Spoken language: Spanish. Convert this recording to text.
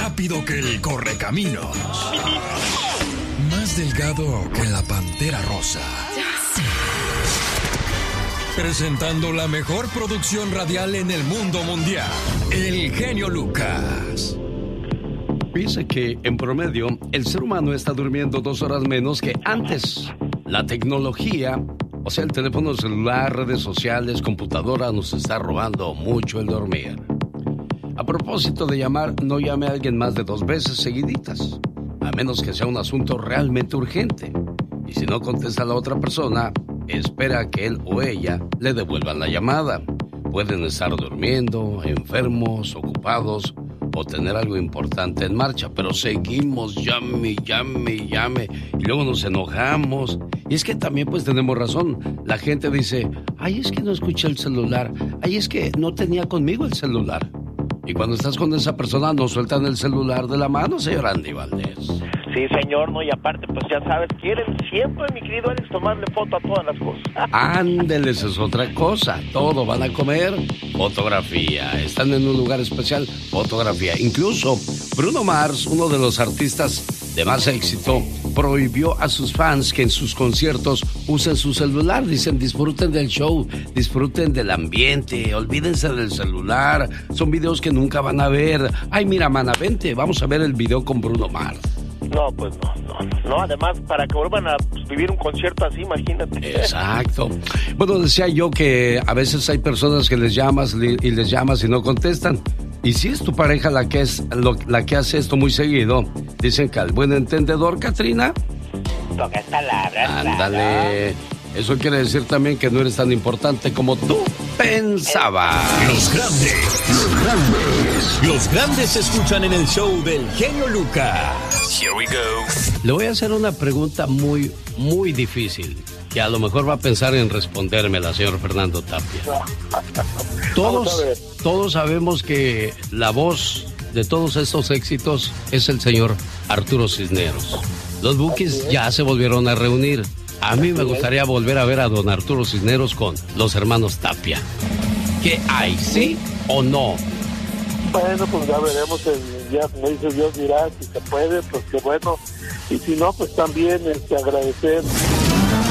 rápido que el correcaminos, más delgado que la pantera rosa. Presentando la mejor producción radial en el mundo mundial, el genio Lucas. Dice que en promedio el ser humano está durmiendo 2 horas menos que antes. La tecnología, o sea, el teléfono celular, redes sociales, computadora, nos está robando mucho el dormir. A propósito de llamar, no llame a alguien más de 2 veces seguiditas, a menos que sea un asunto realmente urgente. Y si no contesta a la otra persona, espera que él o ella le devuelvan la llamada. Pueden estar durmiendo, enfermos, ocupados o tener algo importante en marcha, pero seguimos llame y luego nos enojamos. Y es que también pues tenemos razón. La gente dice, ay, es que no escuché el celular, ay, es que no tenía conmigo el celular. Y cuando estás con esa persona no sueltan el celular de la mano, señor Andy Valdés. Sí, señor, no, y aparte, pues ya sabes, quieren siempre, mi querido Alex, tomarle foto a todas las cosas. Ándeles, es otra cosa. Todo van a comer, fotografía. Están en un lugar especial, fotografía. Incluso Bruno Mars, uno de los artistas de más éxito, prohibió a sus fans que en sus conciertos usen su celular. Dicen, disfruten del show, disfruten del ambiente, olvídense del celular. Son videos que nunca van a ver. Ay, mira, mana, vente, vamos a ver el video con Bruno Mars. No, pues no, además, para que vuelvan a vivir un concierto así, imagínate. Exacto. Bueno, decía yo que a veces hay personas que les llamas y no contestan. Y si es tu pareja la que hace esto muy seguido, dicen que al buen entendedor, Katrina, pocas palabras. Ándale. Eso quiere decir también que no eres tan importante como tú pensabas. Los grandes se escuchan en el show del genio Lucas. Here we go. Le voy a hacer una pregunta muy, muy difícil, que a lo mejor va a pensar en respondérmela, señor Fernando Tapia. Todos sabemos que la voz de todos estos éxitos es el señor Arturo Cisneros. Los Bukis ya se volvieron a reunir. A mí me gustaría volver a ver a don Arturo Cisneros con los hermanos Tapia. ¿Qué hay, sí o no? Bueno, pues ya veremos, ya me dice Dios dirá, si se puede, pues qué bueno. Y si no, pues también agradecer